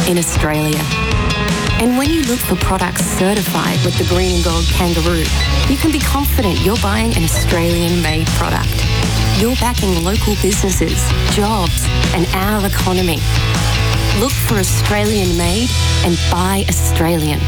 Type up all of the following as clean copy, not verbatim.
in Australia. And when you look for products certified with the Green and Gold Kangaroo, you can be confident you're buying an Australian-made product. You're backing local businesses, jobs, and our economy. Look for Australian-made and buy Australian.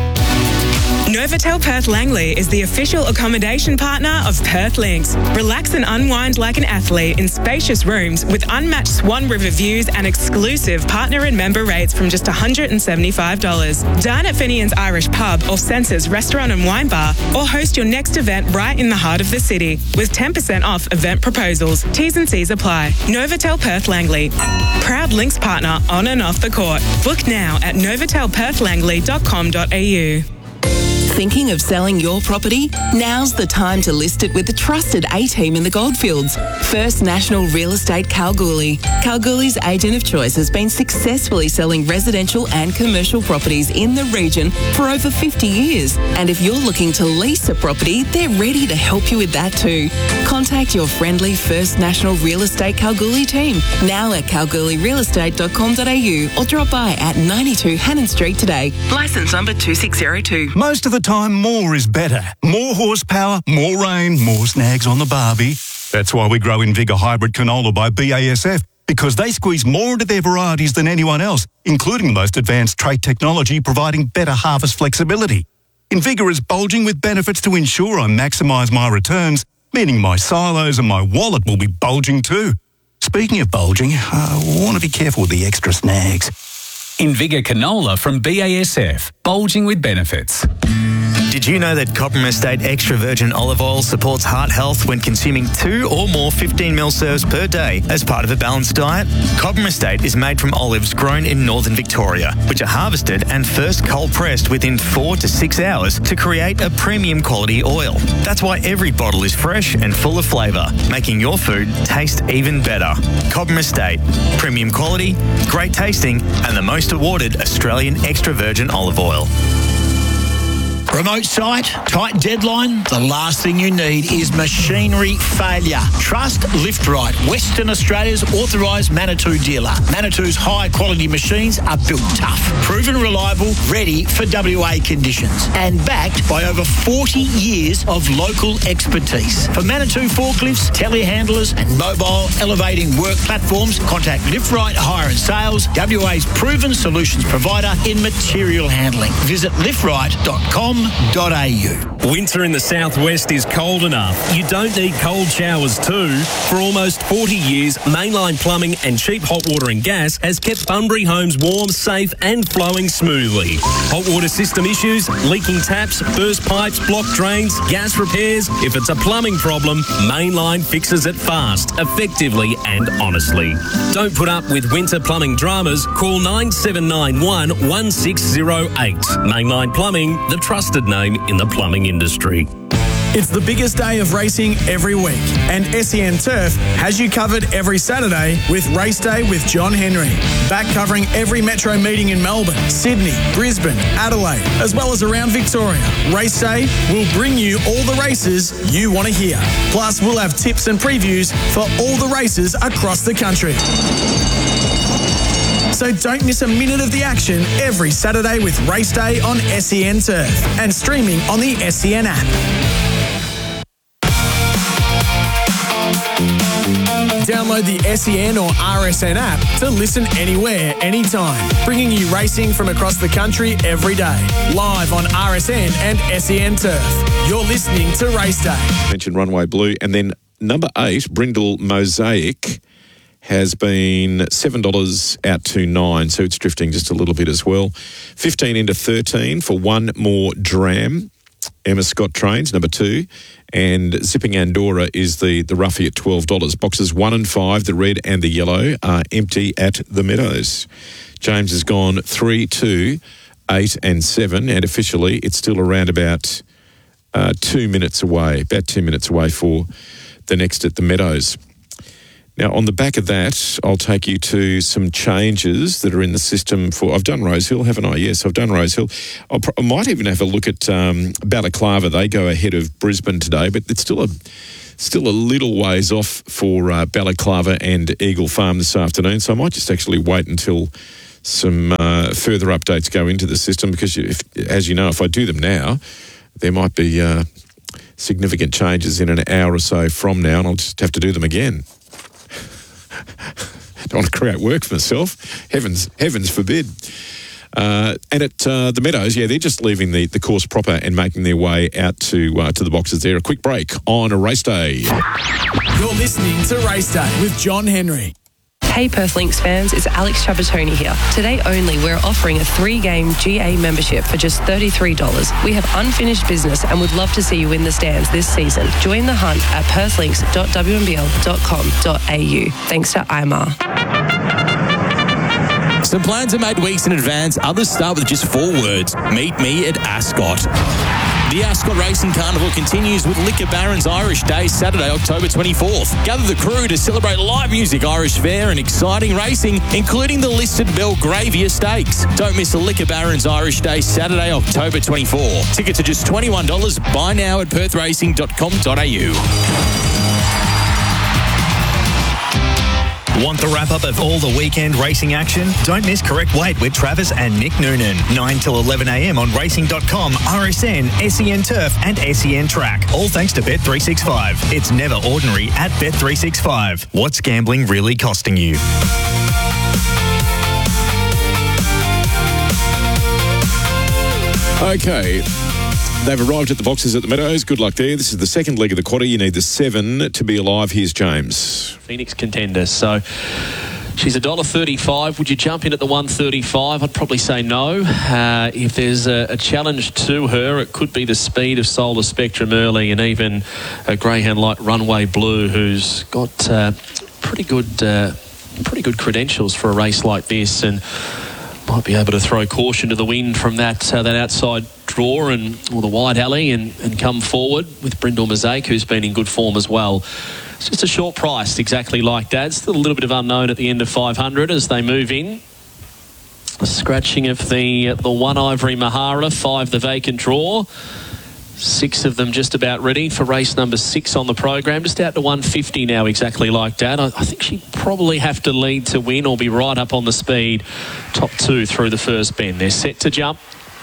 Novotel Perth Langley is the official accommodation partner of Perth Links. Relax and unwind like an athlete in spacious rooms with unmatched Swan River views and exclusive partner and member rates from just $175. Dine at Finian's Irish Pub or Senses Restaurant and Wine Bar, or host your next event right in the heart of the city with 10% off event proposals. T's and C's apply. Novotel Perth Langley, proud Links partner on and off the court. Book now at novotelperthlangley.com.au. Thinking of selling your property? Now's the time to list it with the trusted A-team in the Goldfields. First National Real Estate Kalgoorlie. Kalgoorlie's agent of choice has been successfully selling residential and commercial properties in the region for over 50 years. And if you're looking to lease a property, they're ready to help you with that too. Contact your friendly First National Real Estate Kalgoorlie team now at kalgoorlierealestate.com.au or drop by at 92 Hannon Street today. Licence number 2602. Most of the time, more is better. More horsepower, more rain, more snags on the barbie. That's why we grow Invigor Hybrid Canola by BASF, because they squeeze more into their varieties than anyone else, including the most advanced trait technology providing better harvest flexibility. Invigor is bulging with benefits to ensure I maximise my returns, meaning my silos and my wallet will be bulging too. Speaking of bulging, I want to be careful with the extra snags. Invigor Canola from BASF, bulging with benefits. Did you know that Cobram Estate Extra Virgin Olive Oil supports heart health when consuming 2 or more 15ml serves per day as part of a balanced diet? Cobram Estate is made from olives grown in northern Victoria, which are harvested and first cold pressed within 4 to 6 hours to create a premium quality oil. That's why every bottle is fresh and full of flavour, making your food taste even better. Cobram Estate, premium quality, great tasting, and the most awarded Australian extra virgin olive oil. Remote site, tight deadline. The last thing you need is machinery failure. Trust Liftrite, Western Australia's authorised Manitou dealer. Manitou's high-quality machines are built tough, proven reliable, ready for WA conditions, and backed by over 40 years of local expertise. For Manitou forklifts, telehandlers, and mobile elevating work platforms, contact Liftrite Hire and Sales, WA's proven solutions provider in material handling. Visit liftrite.com.au. Winter in the southwest is cold enough. You don't need cold showers too. For almost 40 years, Mainline Plumbing and Cheap Hot Water and Gas has kept Bunbury homes warm, safe and flowing smoothly. Hot water system issues, leaking taps, burst pipes, blocked drains, gas repairs. If it's a plumbing problem, Mainline fixes it fast, effectively and honestly. Don't put up with winter plumbing dramas. Call 9791 1608. Mainline Plumbing, the trusted name in the plumbing industry. It's the biggest day of racing every week, and SEN Turf has you covered every Saturday with Race Day with John Henry. Back covering every metro meeting in Melbourne, Sydney, Brisbane, Adelaide, as well as around Victoria. Race Day will bring you all the races you want to hear. Plus, we'll have tips and previews for all the races across the country. So don't miss a minute of the action every Saturday with Race Day on SEN Turf and streaming on the SEN app. Download the SEN or RSN app to listen anywhere, anytime, bringing you racing from across the country every day. Live on RSN and SEN Turf. You're listening to Race Day. Mentioned Runway Blue. And then number 8, Brindle Mosaic, has been $7 out to 9, so it's drifting just a little bit as well. 15 into 13 for One More Dram. Emma Scott Trains, number 2. And Zipping Andorra is the roughie at $12. Boxes 1 and 5, the red and the yellow, are empty at the Meadows. James has gone 3, 2, 8 and 7, and officially it's still around about 2 minutes away, for the next at the Meadows. Now, on the back of that, I'll take you to some changes that are in the system for... I've done Rosehill, haven't I? Yes, I've done Rosehill. I might even have a look at Balaclava. They go ahead of Brisbane today, but it's still a little ways off for Balaclava and Eagle Farm this afternoon, so I might just actually wait until some further updates go into the system because, as you know, if I do them now, there might be significant changes in an hour or so from now, and I'll just have to do them again. Don't want to create work for myself. Heavens forbid. And at the Meadows, they're just leaving the course proper and making their way out to the boxes there. A quick break on a race day. You're listening to Race Day with John Henry. Hey Perth Lynx fans, it's Alex Trapattoni here. Today only, we're offering a 3-game GA membership for just $33. We have unfinished business and would love to see you in the stands this season. Join the hunt at perthlinks.wnbl.com.au. Thanks to IMAR. Some plans are made weeks in advance. Others start with just 4 words. Meet me at Ascot. The Ascot Racing Carnival continues with Liquor Barons Irish Day, Saturday, October 24th. Gather the crew to celebrate live music, Irish fare and exciting racing, including the listed Belgravia Stakes. Don't miss the Liquor Barons Irish Day, Saturday, October 24. Tickets are just $21. Buy now at perthracing.com.au. Want the wrap-up of all the weekend racing action? Don't miss Correct Weight with Travis and Nick Noonan. 9 till 11 a.m. on racing.com, RSN, SEN Turf and SEN Track. All thanks to Bet365. It's never ordinary at Bet365. What's gambling really costing you? Okay. They've arrived at the boxes at the Meadows. Good luck there. This is the second leg of the quaddy. You need the 7 to be alive. Here's James. Phoenix Contender. So she's $1.35. Would you jump in at the 135? I'd probably say no. If there's a challenge to her, it could be the speed of Solar Spectrum early, and even a greyhound like Runway Blue, who's got pretty good credentials for a race like this, and might be able to throw caution to the wind from that outside draw or the wide alley and come forward with Brindle Mosaic, who's been in good form as well. It's just a short price, exactly like that. Still a little bit of unknown at the end of 500 as they move in. A scratching of the One Ivory Mahara, 5 the vacant draw. 6 of them just about ready for race number 6 on the program. Just out to 150 now, exactly like that. I think she'd probably have to lead to win or be right up on the speed. Top 2 through the first bend. They're set to jump.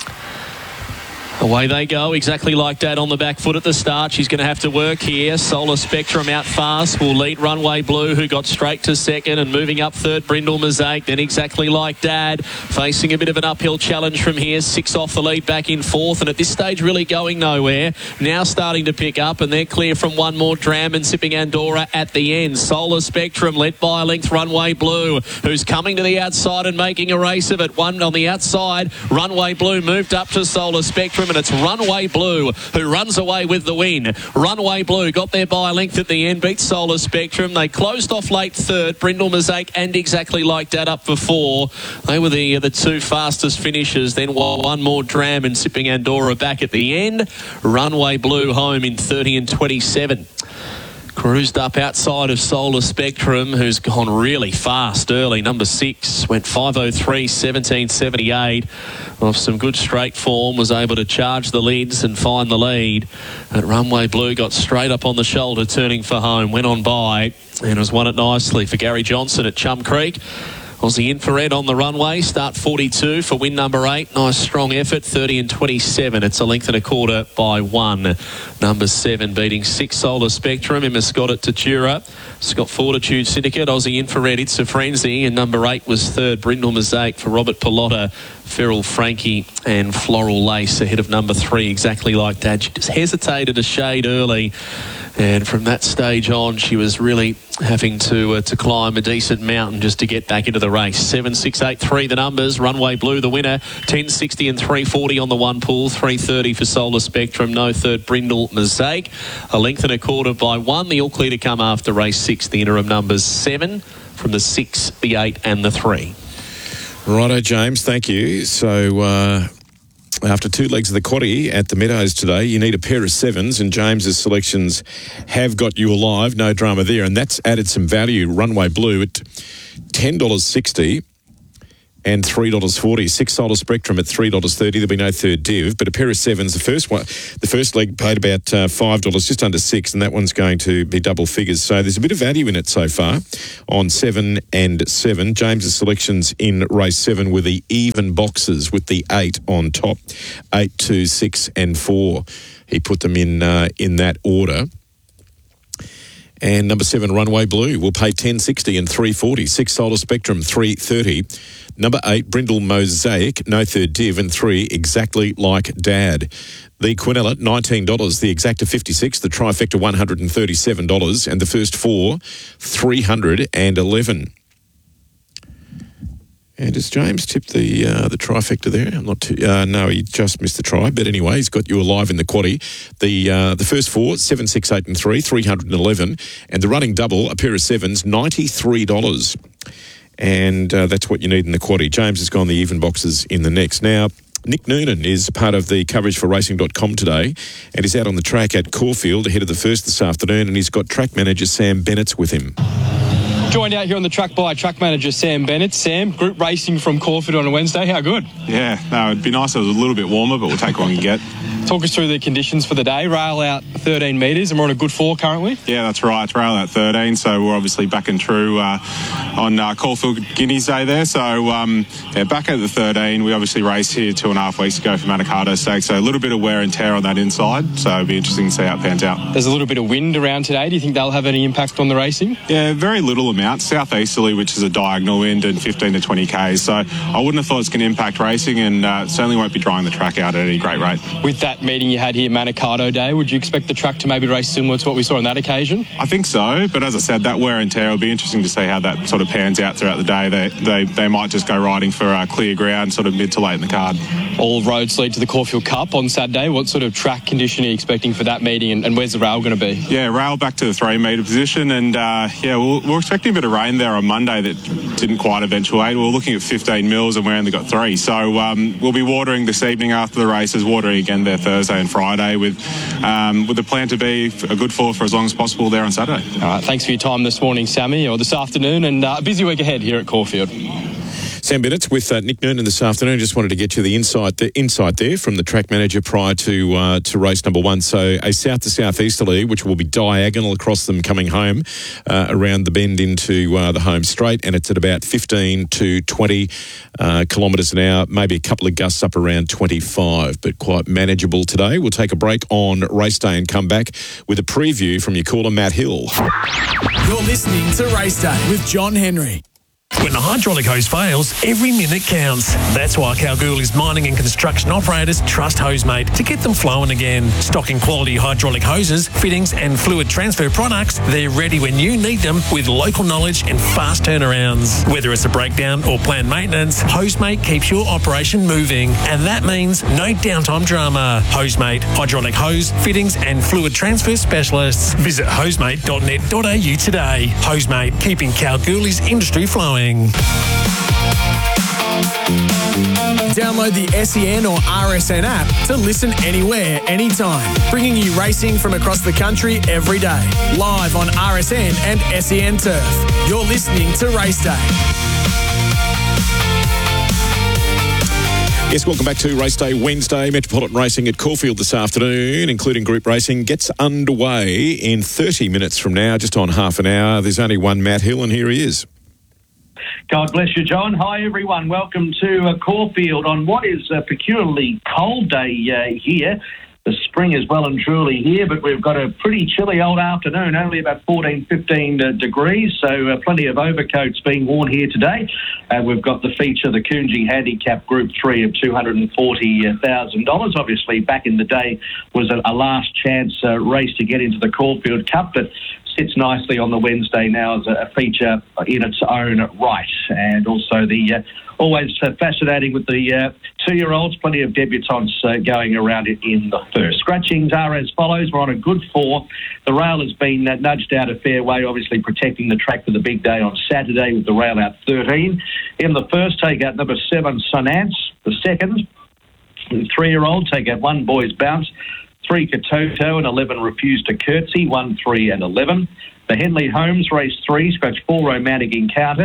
Away they go, exactly like that on the back foot at the start. She's going to have to work here. Solar Spectrum out fast will lead Runway Blue, who got straight to second, and moving up third, Brindle Mosaic. Then exactly like Dad, facing a bit of an uphill challenge from here. 6 off the lead, back in 4th, and at this stage really going nowhere. Now starting to pick up, and they're clear from one more Dram and Sipping Andorra at the end. Solar Spectrum led by a length, Runway Blue, who's coming to the outside and making a race of it. One on the outside, Runway Blue moved up to Solar Spectrum, and it's Runway Blue who runs away with the win. Runway Blue got there by a length at the end, beat Solar Spectrum. They closed off late third, Brindle Mosaic and exactly like that up for 4. They were the 2 fastest finishers. Then one more Dram and Sipping Andorra back at the end. Runway Blue home in 30 and 27. Cruised up outside of Solar Spectrum, who's gone really fast early. Number 6 went 5:03, 17:78. Off some good straight form, was able to charge the lids and find the lead. But Runway Blue got straight up on the shoulder, turning for home. Went on by and was won it nicely for Gary Johnson at Chum Creek. Aussie Infrared on the runway, start 42 for win number 8. Nice strong effort, 30 and 27. It's a length and a quarter by 1. Number 7 beating 6 Solar Spectrum. Emma Scott at Tatura. Scott Fortitude Syndicate, Aussie Infrared, It's a Frenzy. And number 8 was third, Brindle Mosaic for Robert Pilotta, Feral Frankie and Floral Lace ahead of number 3, exactly like that. She just hesitated a shade early. And from that stage on, she was really having to climb a decent mountain just to get back into the race. 7, 6, 8, 3 the numbers. Runway Blue the winner. 10.60 and 3.40 on the one pool. 3.30 for Solar Spectrum. No third, Brindle Mosaic. A length and a quarter by 1. The all clear to come after race 6. The interim numbers 7 from the 6, the 8 and the 3. Righto, James. Thank you. So after 2 legs of the quaddie at the Meadows today, you need a pair of 7s, and James's selections have got you alive. No drama there, and that's added some value. Runway Blue at $10.60 and $3.40. 6 Solar Spectrum at $3.30. There'll be no third div, but a pair of sevens. The first leg paid about $5, just under $6, and that one's going to be double figures. So there's a bit of value in it so far on 7 and 7. James's selections in race 7 were the even boxes with the 8 on top, 8, 2, 6 and 4. He put them in that order. And number 7, Runway Blue, will pay $10.60 and $3.40. 6 Solar Spectrum, $3.30. Number 8, Brindle Mosaic, no third div, and 3, Exactly Like Dad. The Quinella, $19. The Exacta, $56. The Trifecta, $137. And the first 4, $311. And does James tip the trifecta there? I'm not too, no, he just missed the try. But anyway, he's got you alive in the quaddie. The first 4, 7, 6, 8 and 3, $311. And the running double, a pair of sevens, $93. And that's what you need in the quaddie. James has gone the even boxes in the next. Now, Nick Noonan is part of the coverage for racing.com today, and he's out on the track at Caulfield ahead of the first this afternoon, and he's got track manager Sam Bennett with him. Joined out here on the track by track manager Sam Bennett. Sam, group racing from Caulfield on a Wednesday. How good? Yeah, no, it'd be nice if it was a little bit warmer, but we'll take what we can get. Talk us through the conditions for the day. Rail out 13 metres, and we're on a good 4 currently. Yeah, that's right. It's rail out 13, so we're obviously back and true on Caulfield Guineas Day there. So, back at the 13. We obviously raced here 2.5 weeks ago for Manikato Stakes, so a little bit of wear and tear on that inside, so it'll be interesting to see how it pans out. There's a little bit of wind around today. Do you think that'll have any impact on the racing? Yeah, very little amount. Southeasterly, which is a diagonal wind, and 15 to 20 k's. So I wouldn't have thought it's going to impact racing, and certainly won't be drying the track out at any great rate. With that meeting you had here, Manikato Day, would you expect the track to maybe race similar to what we saw on that occasion? I think so, but as I said, that wear and tear will be interesting to see how that sort of pans out throughout the day. They might just go riding for clear ground sort of mid to late in the card. All roads lead to the Caulfield Cup on Saturday. What sort of track condition are you expecting for that meeting, and where's the rail going to be? Yeah, rail back to the 3 metre position, and we're expecting a bit of rain there on Monday that didn't quite eventuate. We're looking at 15 mils and we only got 3. So we'll be watering this evening after the races, watering again there Thursday and Friday with the plan to be a good 4 for as long as possible there on Saturday. All right, thanks for your time this morning, Sammy, or this afternoon, and a busy week ahead here at Caulfield. Sam Bennett with Nick Noonan this afternoon. Just wanted to get you the insight there from the track manager prior to race number 1. So a south to southeasterly, which will be diagonal across them coming home around the bend into the home straight, and it's at about 15 to 20 kilometres an hour, maybe a couple of gusts up around 25, but quite manageable today. We'll take a break on race day and come back with a preview from your caller, Matt Hill. You're listening to Race Day with John Henry. When the hydraulic hose fails, every minute counts. That's why Kalgoorlie's mining and construction operators trust Hosemate to get them flowing again. Stocking quality hydraulic hoses, fittings and fluid transfer products, they're ready when you need them with local knowledge and fast turnarounds. Whether it's a breakdown or planned maintenance, Hosemate keeps your operation moving. And that means no downtime drama. Hosemate, hydraulic hose, fittings and fluid transfer specialists. Visit hosemate.net.au today. Hosemate, keeping Kalgoorlie's industry flowing. Download the SEN or RSN app to listen anywhere, anytime. Bringing you racing from across the country every day. Live on RSN and SEN Turf. You're listening to Race Day. Yes, welcome back to Race Day Wednesday. Metropolitan Racing at Caulfield this afternoon, including group racing, gets underway in 30 minutes from now, just on half an hour. There's only one Matt Hill, and here he is. God bless you, John. Hi, everyone. Welcome to Caulfield on what is a peculiarly cold day here. The spring is well and truly here, but we've got a pretty chilly old afternoon, only about 14, 15 degrees, so plenty of overcoats being worn here today. We've got the feature, the Coonji Handicap Group 3 of $240,000. Obviously, back in the day was a last chance race to get into the Caulfield Cup, but sits nicely on the Wednesday now as a feature in its own right. And also the always fascinating with the 2-year-olds, plenty of debutantes going around it in the first. Scratchings are as follows. We're on a good 4. The rail has been nudged out a fair way, obviously protecting the track for the big day on Saturday with the rail out 13. In the first, take out number 7, Sonance. The second, the 3-year-old, take out 1, Boys Bounce. 3, Katoto, and 11, Refuse to Curtsy, 1, 3 and 11. The Henley Holmes, race 3, scratch 4, Romantic Encounter.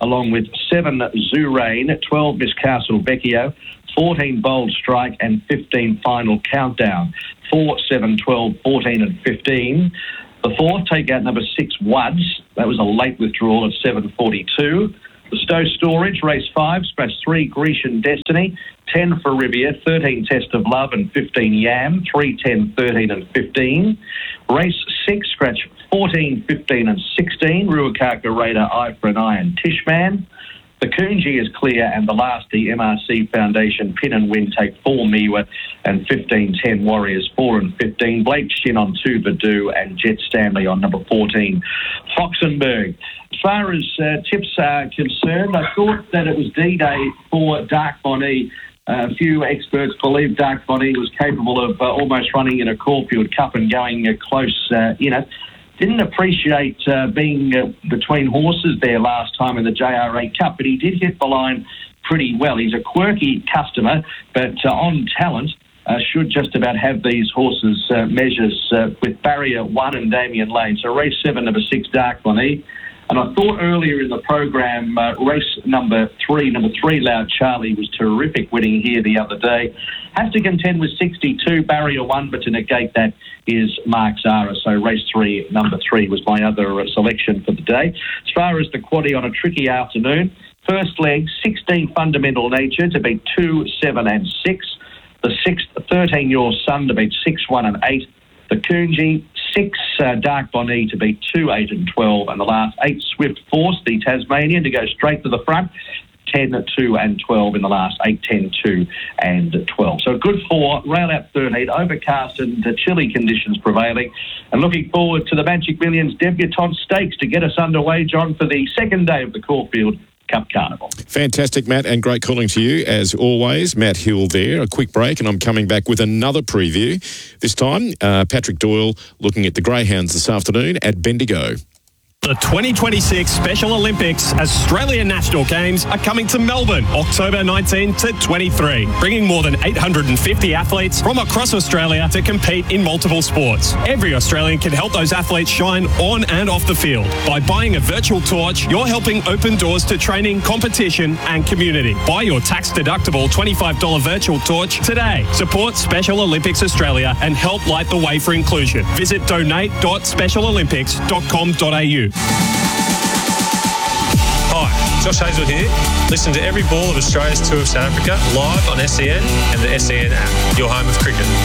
along with 7 Zoo Rain, 12 Miss Castle Vecchio, 14 Bold Strike, and 15 Final Countdown. 4, 7, 12, 14 and 15. The fourth, take out number 6 Wuds. That was a late withdrawal at 7.42. The Stowe Storage, race 5, scratch 3 Grecian Destiny, 10 for Riviera, 13 Test of Love and 15 Yam, 3, 10, 13 and 15. Race 6, scratch 14, 15 and 16, Ruakaka Raider, Eye for an Eye and Tishman. The Coonji is clear, and the last, the MRC Foundation, Pin and Win, take 4 Miwa and 15, 10 Warriors, 4 and 15. Blake Shin on 2 Badoo and Jet Stanley on number 14, Foxenberg. As far as tips are concerned, I thought that it was D-Day for Dark Bonnie. A few experts believe Dark Bonnie was capable of almost running in a Caulfield Cup and going close in it. Didn't appreciate being between horses there last time in the JR8 Cup, but he did hit the line pretty well. He's a quirky customer, but on talent, should just about have these horses measures with Barrier 1 and Damien Lane. So race 7, number 6, Dark Bonnie. And I thought earlier in the program, race number 3, Loud Charlie, was terrific, winning here the other day. Has to contend with 62, Barrier 1, but to negate that is Mark Zara. So race 3, number 3 was my other selection for the day. As far as the quaddie on a tricky afternoon, first leg, 16 Fundamental Nature to beat 2, 7 and 6. The 6th, 13 Your Son to beat 6, 1 and 8. The Coonji, 6 Dark Bonnie to beat 2, 8 and 12. And the last 8 Swift Force, the Tasmanian, to go straight to the front. 10, 2 and 12 in the last 8, 10, 2 and 12. So a good 4, rail out 13, overcast and chilly conditions prevailing. And looking forward to the Magic Millions Debutante Stakes to get us underway, John, for the second day of the Caulfield Cup Carnival. Fantastic, Matt, and great calling to you, as always. Matt Hill there. A quick break, and I'm coming back with another preview. This time, Patrick Doyle looking at the Greyhounds this afternoon at Bendigo. The 2026 Special Olympics Australian National Games are coming to Melbourne, October 19 to 23, bringing more than 850 athletes from across Australia to compete in multiple sports. Every Australian can help those athletes shine on and off the field. By buying a virtual torch, you're helping open doors to training, competition and community. Buy your tax-deductible $25 virtual torch today. Support Special Olympics Australia and help light the way for inclusion. Visit donate.specialolympics.com.au. Hi, Josh Hazel here. Listen to every ball of Australia's Tour of South Africa live on SEN and the SEN app, your home of cricket.